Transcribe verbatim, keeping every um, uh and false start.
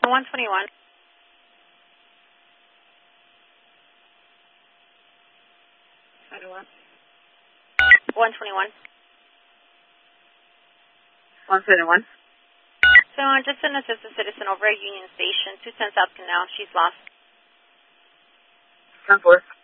one twenty-one. one twenty-one. one seventy-one. So uh, just an assistant citizen over at Union Station, two ten South Canal. She's lost. ten four.